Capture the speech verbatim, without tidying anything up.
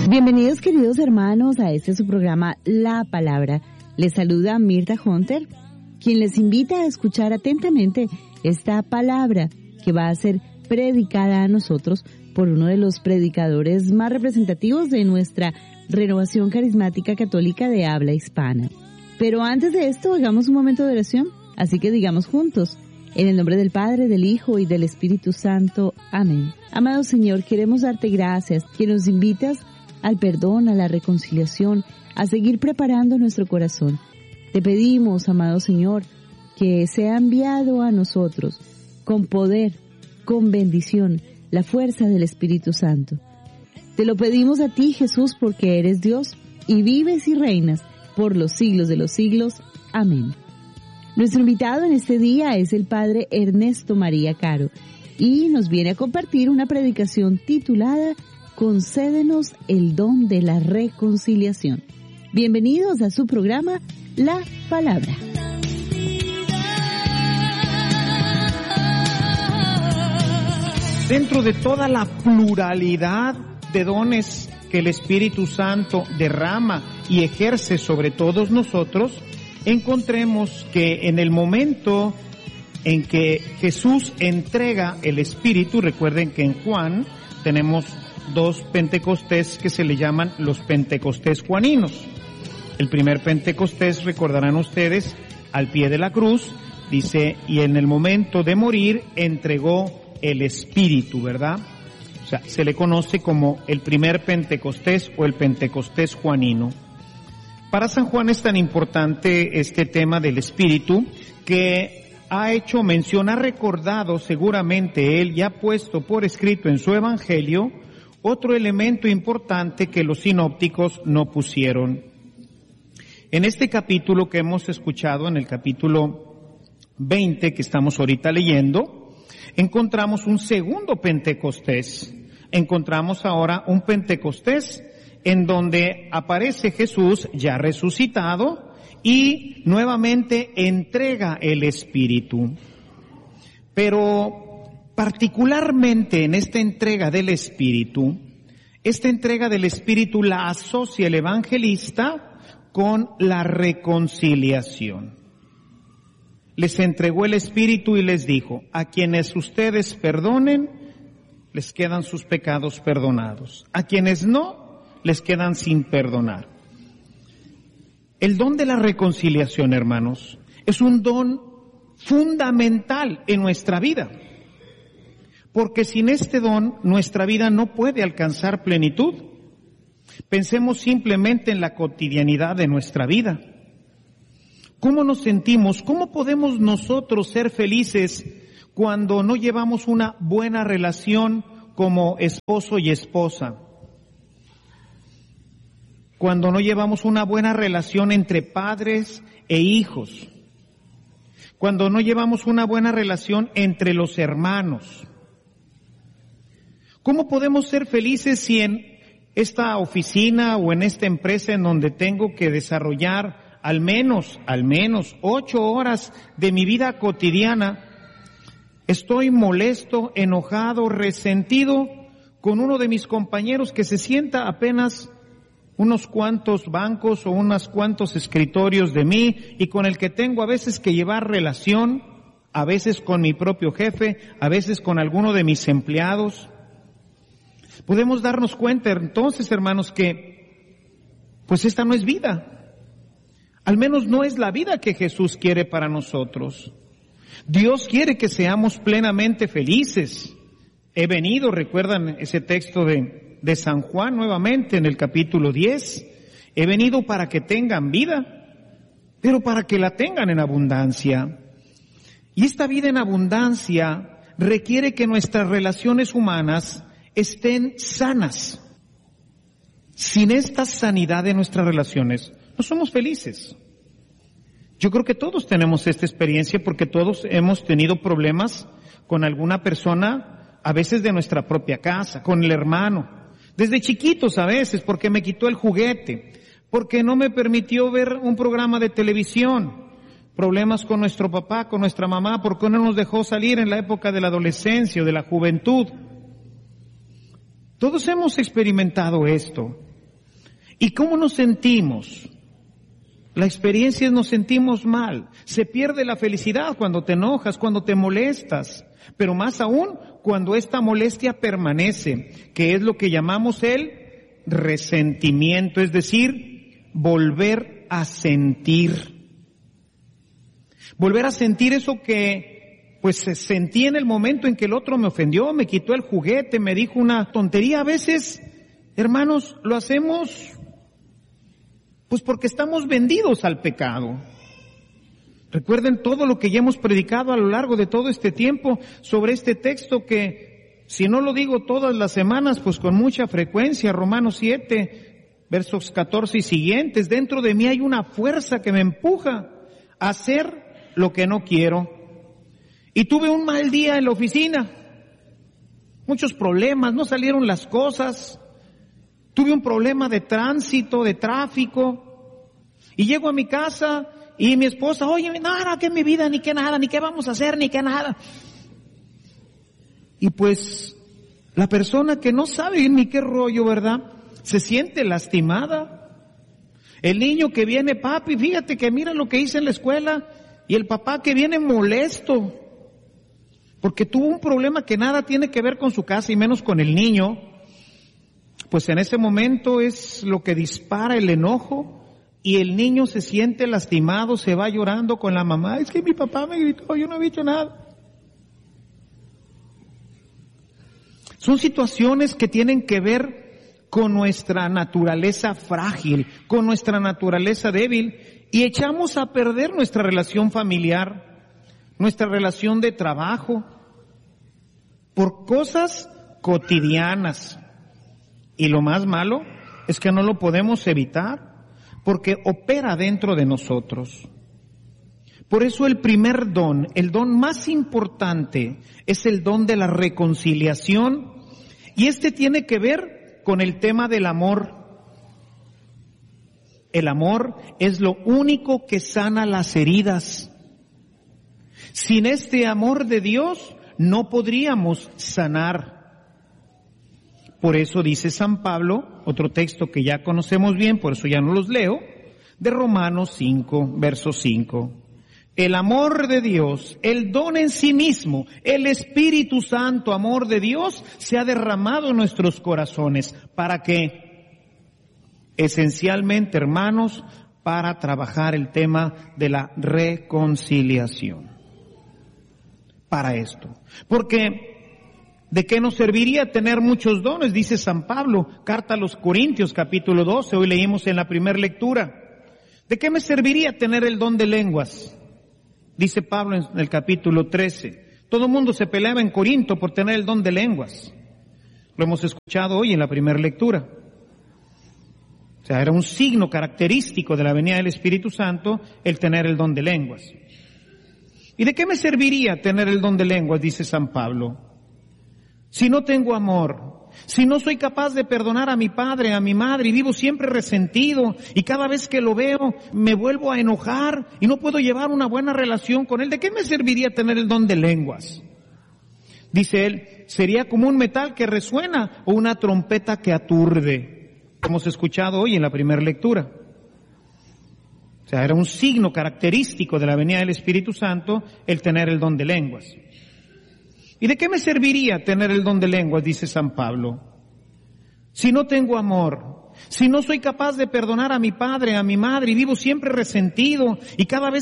Bienvenidos, queridos hermanos, a este su programa La Palabra. Les saluda Mirta Hunter, quien les invita a escuchar atentamente esta palabra que va a ser predicada a nosotros por uno de los predicadores más representativos de nuestra renovación carismática católica de habla hispana. Pero antes de esto, hagamos un momento de oración, así que digamos juntos: en el nombre del Padre, del Hijo y del Espíritu Santo. Amén. Amado Señor, queremos darte gracias que nos invitas al perdón, a la reconciliación, a seguir preparando nuestro corazón. Te pedimos, amado Señor, que sea enviado a nosotros con poder, con bendición, la fuerza del Espíritu Santo. Te lo pedimos a ti, Jesús, porque eres Dios y vives y reinas por los siglos de los siglos. Amén. Nuestro invitado en este día es el Padre Ernesto María Caro y nos viene a compartir una predicación titulada Concédenos el don de la reconciliación. Bienvenidos a su programa La Palabra. Dentro de toda la pluralidad de dones que el Espíritu Santo derrama y ejerce sobre todos nosotros, encontremos que en el momento en que Jesús entrega el Espíritu, recuerden que en Juan tenemos dos Pentecostés que se le llaman los Pentecostés juaninos. El primer Pentecostés, recordarán ustedes, al pie de la cruz, dice, y en el momento de morir entregó el Espíritu, ¿verdad? O sea, se le conoce como el primer Pentecostés o el Pentecostés juanino. Para San Juan es tan importante este tema del Espíritu que ha hecho mención, ha recordado seguramente él y ha puesto por escrito en su Evangelio otro elemento importante que los sinópticos no pusieron. En este capítulo que hemos escuchado, en el capítulo veinte que estamos ahorita leyendo, encontramos un segundo Pentecostés. Encontramos ahora un Pentecostés en donde aparece Jesús ya resucitado y nuevamente entrega el Espíritu. Pero particularmente en esta entrega del Espíritu, esta entrega del Espíritu la asocia el evangelista con la reconciliación. Les entregó el Espíritu y les dijo: a quienes ustedes perdonen, les quedan sus pecados perdonados. A quienes no, les quedan sin perdonar. El don de la reconciliación, hermanos, es un don fundamental en nuestra vida. Porque sin este don, nuestra vida no puede alcanzar plenitud. Pensemos simplemente en la cotidianidad de nuestra vida. ¿Cómo nos sentimos? ¿Cómo podemos nosotros ser felices cuando no llevamos una buena relación como esposo y esposa? Cuando no llevamos una buena relación entre padres e hijos. Cuando no llevamos una buena relación entre los hermanos. ¿Cómo podemos ser felices si en esta oficina o en esta empresa en donde tengo que desarrollar al menos, al menos ocho horas de mi vida cotidiana, estoy molesto, enojado, resentido con uno de mis compañeros que se sienta apenas unos cuantos bancos o unos cuantos escritorios de mí y con el que tengo a veces que llevar relación, a veces con mi propio jefe, a veces con alguno de mis empleados? Podemos darnos cuenta entonces, hermanos, que pues esta no es vida. Al menos no es la vida que Jesús quiere para nosotros. Dios quiere que seamos plenamente felices. He venido, recuerdan ese texto de, de San Juan nuevamente en el capítulo diez. He venido para que tengan vida, pero para que la tengan en abundancia. Y esta vida en abundancia requiere que nuestras relaciones humanas estén sanas. Sin esta sanidad de nuestras relaciones, no somos felices. Yo creo que todos tenemos esta experiencia porque todos hemos tenido problemas con alguna persona, a veces de nuestra propia casa, con el hermano, desde chiquitos a veces, porque me quitó el juguete, porque no me permitió ver un programa de televisión, problemas con nuestro papá, con nuestra mamá, porque no nos dejó salir en la época de la adolescencia o de la juventud. Todos hemos experimentado esto. ¿Y cómo nos sentimos? La experiencia es nos sentimos mal. Se pierde la felicidad cuando te enojas, cuando te molestas, pero más aún cuando esta molestia permanece, que es lo que llamamos el resentimiento, es decir, volver a sentir. Volver a sentir eso que pues sentí en el momento en que el otro me ofendió, me quitó el juguete, me dijo una tontería. A veces, hermanos, lo hacemos pues porque estamos vendidos al pecado. Recuerden todo lo que ya hemos predicado a lo largo de todo este tiempo sobre este texto que, si no lo digo todas las semanas, pues con mucha frecuencia, Romanos siete, versos catorce y siguientes, dentro de mí hay una fuerza que me empuja a hacer lo que no quiero. Y tuve un mal día en la oficina, muchos problemas, no salieron las cosas. Tuve un problema de tránsito, de tráfico, y llego a mi casa y mi esposa, oye, nada, que mi vida, ni que nada, ni qué vamos a hacer, ni que nada. Y pues la persona que no sabe ni qué rollo, ¿verdad?, se siente lastimada. El niño que viene, papi, fíjate que mira lo que hice en la escuela, y el papá que viene molesto, porque tuvo un problema que nada tiene que ver con su casa y menos con el niño. Pues en ese momento es lo que dispara el enojo y el niño se siente lastimado, se va llorando con la mamá. Es que mi papá me gritó, yo no he dicho nada. Son situaciones que tienen que ver con nuestra naturaleza frágil, con nuestra naturaleza débil, y echamos a perder nuestra relación familiar, nuestra relación de trabajo, por cosas cotidianas. Y lo más malo es que no lo podemos evitar porque opera dentro de nosotros. Por eso el primer don, el don más importante, es el don de la reconciliación, y este tiene que ver con el tema del amor. El amor es lo único que sana las heridas. Sin este amor de Dios no podríamos sanar. Por eso dice San Pablo, otro texto que ya conocemos bien, por eso ya no los leo, de Romanos cinco, verso cinco. El amor de Dios, el don en sí mismo, el Espíritu Santo, amor de Dios, se ha derramado en nuestros corazones. ¿Para qué? Esencialmente, hermanos, para trabajar el tema de la reconciliación. Para esto. Porque ¿de qué nos serviría tener muchos dones? Dice San Pablo, carta a los Corintios, capítulo doce, hoy leímos en la primera lectura. ¿De qué me serviría tener el don de lenguas? Dice Pablo en el capítulo trece. Todo el mundo se peleaba en Corinto por tener el don de lenguas. Lo hemos escuchado hoy en la primera lectura. O sea, era un signo característico de la venida del Espíritu Santo el tener el don de lenguas. ¿Y de qué me serviría tener el don de lenguas? Dice San Pablo. Si no tengo amor, si no soy capaz de perdonar a mi padre, a mi madre, y vivo siempre resentido, y cada vez que lo veo me vuelvo a enojar, y no puedo llevar una buena relación con él, ¿de qué me serviría tener el don de lenguas? Dice él, sería como un metal que resuena o una trompeta que aturde. Hemos escuchado hoy en la primera lectura. O sea, era un signo característico de la venida del Espíritu Santo el tener el don de lenguas. ¿Y de qué me serviría tener el don de lenguas? Dice San Pablo. Si no tengo amor, si no soy capaz de perdonar a mi padre, a mi madre, y vivo siempre resentido, y cada vez